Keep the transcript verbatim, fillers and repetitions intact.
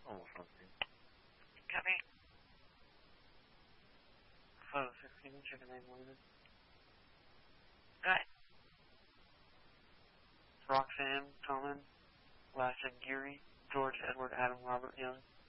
Almost something. Copy. Photo sixteen, chicken egg women. Go ahead. Roxanne, Coleman, last name Geary, George Edward Adam Robert Young.